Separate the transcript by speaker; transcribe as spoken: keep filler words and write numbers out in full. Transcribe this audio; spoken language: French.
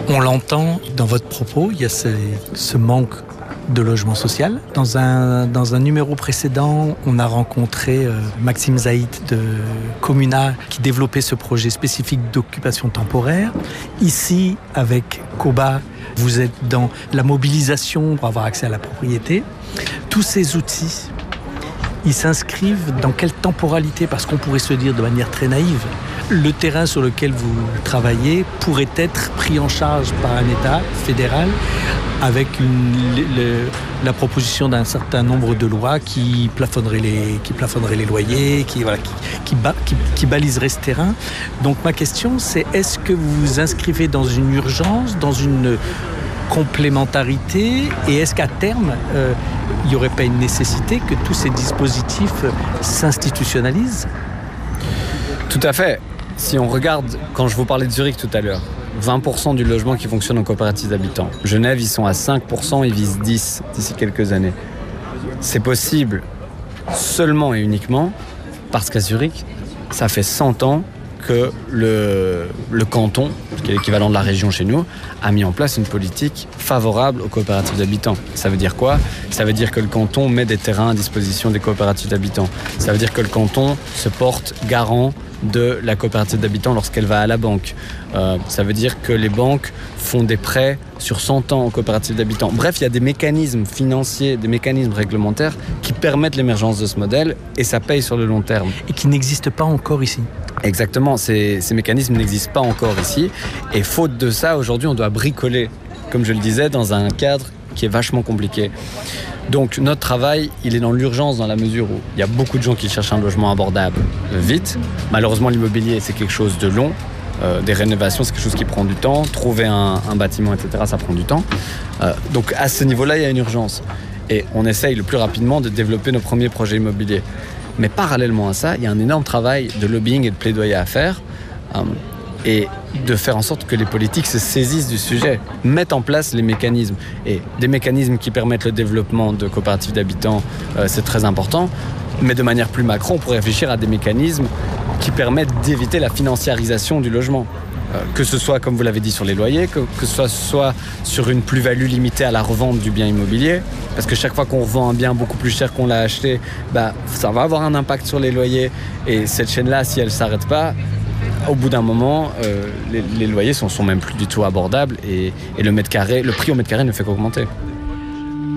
Speaker 1: On l'entend dans votre propos, il y a ce, ce manque de logement social. Dans un, dans un numéro précédent, on a rencontré euh, Maxime Zaïd de Comuna qui développait ce projet spécifique d'occupation temporaire. Ici, avec Koba, vous êtes dans la mobilisation pour avoir accès à la propriété. Tous ces outils, ils s'inscrivent dans quelle temporalité? Parce qu'on pourrait se dire de manière très naïve, le terrain sur lequel vous travaillez pourrait être pris en charge par un État fédéral avec une, le, la proposition d'un certain nombre de lois qui plafonneraient les, qui plafonneraient les loyers, qui, voilà, qui, qui, ba, qui, qui baliseraient ce terrain. Donc ma question, c'est est-ce que vous vous inscrivez dans une urgence, dans une complémentarité, et est-ce qu'à terme, euh, il n'y aurait pas une nécessité que tous ces dispositifs s'institutionnalisent?
Speaker 2: Tout à fait. Si on regarde, quand je vous parlais de Zurich tout à l'heure, vingt pour cent du logement qui fonctionne en coopérative d'habitants. Genève, ils sont à cinq pour cent, ils visent dix d'ici quelques années. C'est possible seulement et uniquement parce qu'à Zurich, ça fait cent ans que le, le canton, qui est l'équivalent de la région chez nous, a mis en place une politique favorable aux coopératives d'habitants. Ça veut dire quoi? Ça veut dire que le canton met des terrains à disposition des coopératives d'habitants. Ça veut dire que le canton se porte garant de la coopérative d'habitants lorsqu'elle va à la banque. Euh, ça veut dire que les banques font des prêts sur cent ans aux coopératives d'habitants. Bref, il y a des mécanismes financiers, des mécanismes réglementaires qui permettent l'émergence de ce modèle et ça paye sur le long terme.
Speaker 1: Et qui n'existent pas encore ici.
Speaker 2: Exactement, ces, ces mécanismes n'existent pas encore ici et faute de ça, aujourd'hui, on doit bricoler, comme je le disais, dans un cadre qui est vachement compliqué. Donc notre travail, il est dans l'urgence dans la mesure où il y a beaucoup de gens qui cherchent un logement abordable vite. Malheureusement, l'immobilier, c'est quelque chose de long. Euh, des rénovations, c'est quelque chose qui prend du temps. Trouver un, un bâtiment, et cetera, ça prend du temps. Euh, donc à ce niveau-là, il y a une urgence. Et on essaye le plus rapidement de développer nos premiers projets immobiliers. Mais parallèlement à ça, il y a un énorme travail de lobbying et de plaidoyer à faire. Euh, et de faire en sorte que les politiques se saisissent du sujet, mettent en place les mécanismes. Et des mécanismes qui permettent le développement de coopératives d'habitants, euh, c'est très important. Mais de manière plus macro, on pourrait réfléchir à des mécanismes qui permettent d'éviter la financiarisation du logement. Euh, que ce soit, comme vous l'avez dit, sur les loyers, que, que ce soit, soit sur une plus-value limitée à la revente du bien immobilier. Parce que chaque fois qu'on revend un bien beaucoup plus cher qu'on l'a acheté, bah, ça va avoir un impact sur les loyers. Et cette chaîne-là, si elle ne s'arrête pas, au bout d'un moment, euh, les, les loyers sont, sont même plus du tout abordables et, et le, mètre carré, le prix au mètre carré ne fait qu'augmenter.